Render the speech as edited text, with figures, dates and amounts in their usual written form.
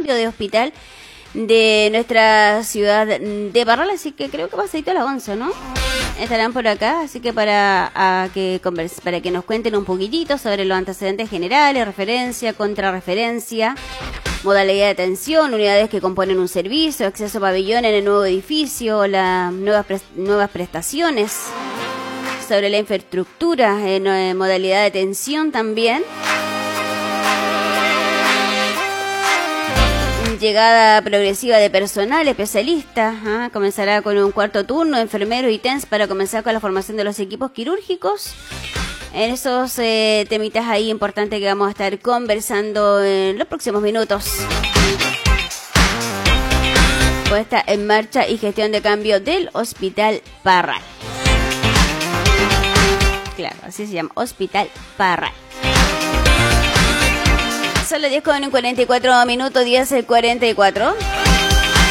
cambio de hospital de nuestra ciudad de Parral, así que creo que pasadito a las 11, ¿no? Estarán por acá, así que para que nos cuenten un poquitito sobre los antecedentes generales, referencia, contrarreferencia, modalidad de atención, unidades que componen un servicio, acceso a pabellón en el nuevo edificio, las nuevas prestaciones, sobre la infraestructura, en modalidad de atención también. Llegada progresiva de personal especialista, comenzará con un cuarto turno de enfermeros y TENS para comenzar con la formación de los equipos quirúrgicos. En esos temitas ahí importantes que vamos a estar conversando en los próximos minutos. Puesta en marcha y gestión de cambio del Hospital Parral. Claro, así se llama, Hospital Parral. Son las 10:44 minutos, 10:44.